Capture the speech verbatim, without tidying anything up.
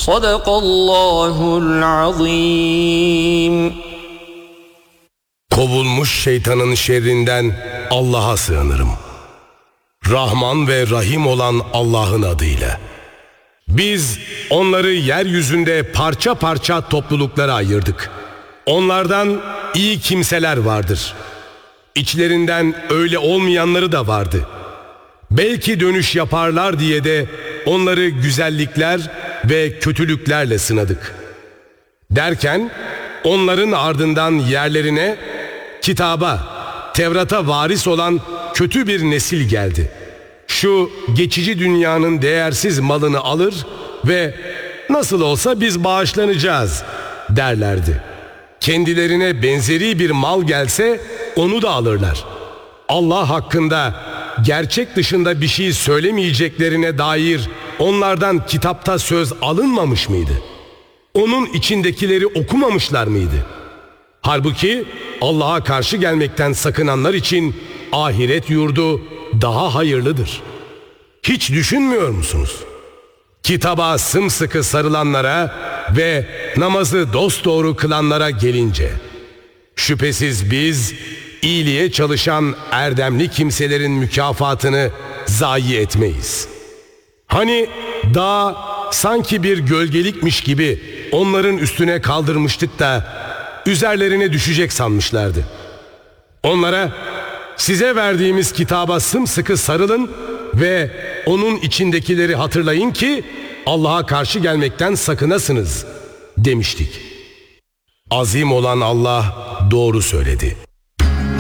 Sadakallahul azim. Kovulmuş şeytanın şerrinden Allah'a sığınırım. Rahman ve Rahim olan Allah'ın adıyla. Biz onları yeryüzünde parça parça topluluklara ayırdık. Onlardan iyi kimseler vardır. İçlerinden öyle olmayanları da vardı. Belki dönüş yaparlar diye de onları güzellikler ve kötülüklerle sınadık. Derken onların ardından yerlerine kitaba, Tevrat'a varis olan kötü bir nesil geldi. Şu geçici dünyanın değersiz malını alır ve nasıl olsa biz bağışlanacağız derlerdi. Kendilerine benzeri bir mal gelse onu da alırlar. Allah hakkında gerçek dışında bir şey söylemeyeceklerine dair onlardan kitapta söz alınmamış mıydı? Onun içindekileri okumamışlar mıydı? Halbuki Allah'a karşı gelmekten sakınanlar için ahiret yurdu daha hayırlıdır. Hiç düşünmüyor musunuz? Kitaba sımsıkı sarılanlara ve namazı dosdoğru kılanlara gelince, şüphesiz biz iyiliğe çalışan erdemli kimselerin mükafatını zayi etmeyiz. Hani dağ sanki bir gölgelikmiş gibi onların üstüne kaldırmıştık da üzerlerine düşecek sanmışlardı. Onlara size verdiğimiz kitaba sımsıkı sarılın ve onun içindekileri hatırlayın ki Allah'a karşı gelmekten sakınasınız demiştik. Azim olan Allah doğru söyledi.